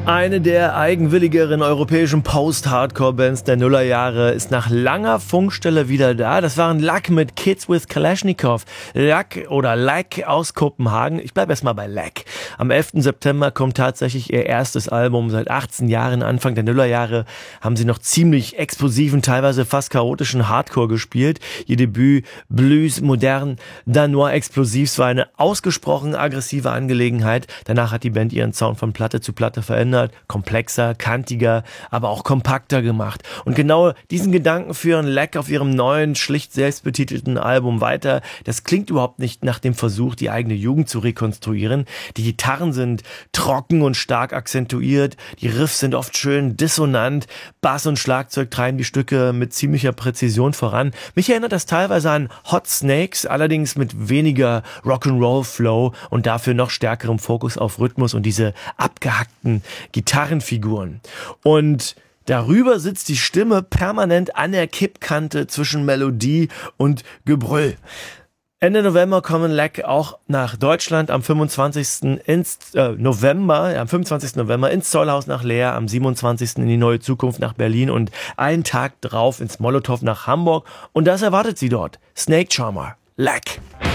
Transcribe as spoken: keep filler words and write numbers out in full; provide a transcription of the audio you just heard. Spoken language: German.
Eine der eigenwilligeren europäischen Post-Hardcore-Bands der Nullerjahre ist nach langer Funkstelle wieder da. Das waren Lack mit Kids with Kalashnikov. Lack oder Lack aus Kopenhagen. Ich bleibe erstmal bei Lack. Am elften September kommt tatsächlich ihr erstes Album. Seit achtzehn Jahren, Anfang der Nullerjahre, haben sie noch ziemlich explosiven, teilweise fast chaotischen Hardcore gespielt. Ihr Debüt Blues, modern, danois explosiv, war eine ausgesprochen aggressive Angelegenheit. Danach hat die Band ihren Sound von Platte zu Platte verändert. Komplexer, kantiger, aber auch kompakter gemacht. Und genau diesen Gedanken führen Lack auf ihrem neuen, schlicht selbstbetitelten Album weiter. Das klingt überhaupt nicht nach dem Versuch, die eigene Jugend zu rekonstruieren. Die Gitarren sind trocken und stark akzentuiert. Die Riffs sind oft schön dissonant. Bass und Schlagzeug treiben die Stücke mit ziemlicher Präzision voran. Mich erinnert das teilweise an Hot Snakes, allerdings mit weniger Rock'n'Roll-Flow und dafür noch stärkerem Fokus auf Rhythmus und diese abgehackten Gitarrenfiguren. Und darüber sitzt die Stimme permanent an der Kippkante zwischen Melodie und Gebrüll. Ende November kommen Lack auch nach Deutschland, am fünfundzwanzigsten ins äh, November, ja, am fünfundzwanzigsten November ins Zollhaus nach Leer, am siebenundzwanzigsten in die Neue Zukunft nach Berlin und einen Tag drauf ins Molotow nach Hamburg. Und das erwartet sie dort. Snake Charmer, Lack.